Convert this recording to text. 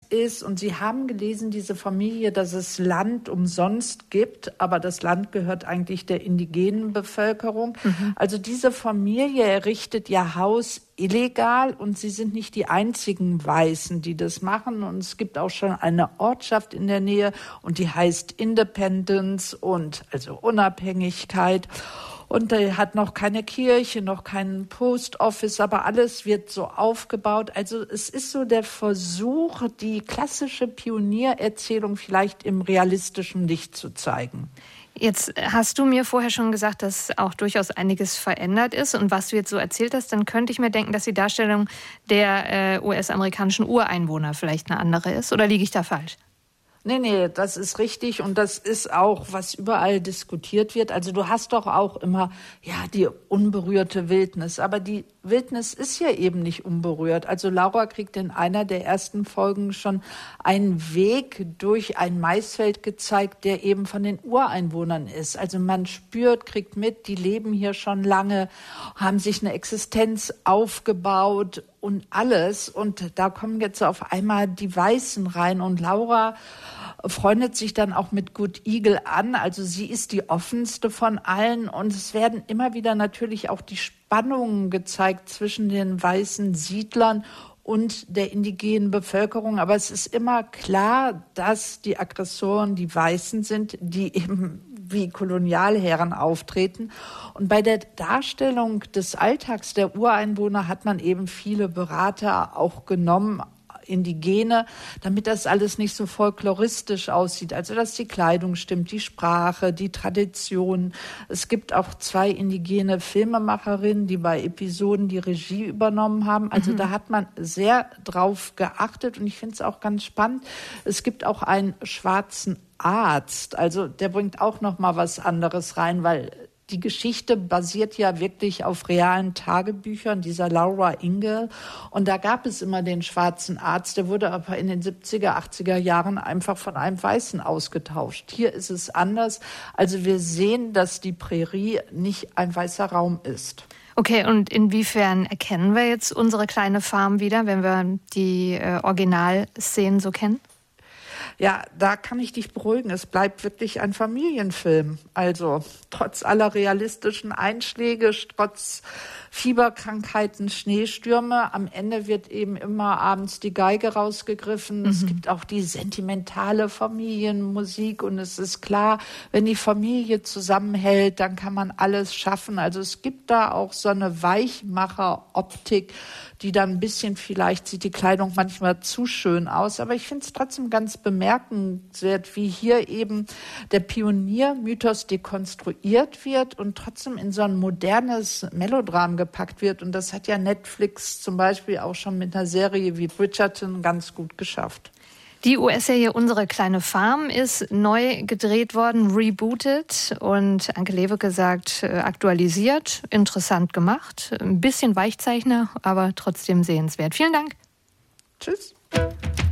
ist. Und Sie haben gelesen, diese Familie, dass es Land umsonst gibt, aber das Land gehört eigentlich der indigenen Bevölkerung. Also diese Familie errichtet ihr Haus illegal und sie sind nicht die einzigen Weißen, die das machen. Und es gibt auch schon eine Ortschaft in der Nähe und die heißt Independence und also Unabhängigkeit. Und er hat noch keine Kirche, noch keinen Post Office, aber alles wird so aufgebaut. Also es ist so der Versuch, die klassische Pioniererzählung vielleicht im realistischen Licht zu zeigen. Jetzt hast du mir vorher schon gesagt, dass auch durchaus einiges verändert ist. Und was du jetzt so erzählt hast, dann könnte ich mir denken, dass die Darstellung der US-amerikanischen Ureinwohner vielleicht eine andere ist. Oder liege ich da falsch? Nee, das ist richtig und das ist auch, was überall diskutiert wird. Also du hast doch auch immer, die unberührte Wildnis, aber die Wildnis ist ja eben nicht unberührt. Also Laura kriegt in einer der ersten Folgen schon einen Weg durch ein Maisfeld gezeigt, der eben von den Ureinwohnern ist. Also man spürt, kriegt mit, die leben hier schon lange, haben sich eine Existenz aufgebaut und alles. Und da kommen jetzt auf einmal die Weißen rein und Laura freundet sich dann auch mit Good Eagle an. Also sie ist die offenste von allen und es werden immer wieder natürlich auch die Spannungen gezeigt zwischen den weißen Siedlern und der indigenen Bevölkerung. Aber es ist immer klar, dass die Aggressoren die Weißen sind, die eben wie Kolonialherren auftreten. Und bei der Darstellung des Alltags der Ureinwohner hat man eben viele Berater auch genommen, Indigene, damit das alles nicht so folkloristisch aussieht. Also, dass die Kleidung stimmt, die Sprache, die Tradition. Es gibt auch 2 indigene Filmemacherinnen, die bei Episoden die Regie übernommen haben. Also, da hat man sehr drauf geachtet und ich finde es auch ganz spannend. Es gibt auch einen schwarzen Arzt. Also, der bringt auch noch mal was anderes rein, weil die Geschichte basiert ja wirklich auf realen Tagebüchern dieser Laura Ingalls. Und da gab es immer den schwarzen Arzt, der wurde aber in den 70er, 80er Jahren einfach von einem Weißen ausgetauscht. Hier ist es anders. Also wir sehen, dass die Prärie nicht ein weißer Raum ist. Okay, und inwiefern erkennen wir jetzt unsere kleine Farm wieder, wenn wir die Originalszenen so kennen? Ja, da kann ich dich beruhigen. Es bleibt wirklich ein Familienfilm. Also trotz aller realistischen Einschläge, trotz Fieberkrankheiten, Schneestürme, am Ende wird eben immer abends die Geige rausgegriffen. Es gibt auch die sentimentale Familienmusik und es ist klar, wenn die Familie zusammenhält, dann kann man alles schaffen. Also es gibt da auch so eine Weichmacher-Optik, die dann ein bisschen, vielleicht sieht die Kleidung manchmal zu schön aus, aber ich finde es trotzdem ganz bemerkenswert, wie hier eben der Pioniermythos dekonstruiert wird und trotzdem in so ein modernes Melodram gepackt wird. Und das hat ja Netflix zum Beispiel auch schon mit einer Serie wie Bridgerton ganz gut geschafft. Die US-Serie Unsere kleine Farm ist neu gedreht worden, rebootet und Anke Lewicke sagt aktualisiert, interessant gemacht, ein bisschen Weichzeichner, aber trotzdem sehenswert. Vielen Dank. Tschüss.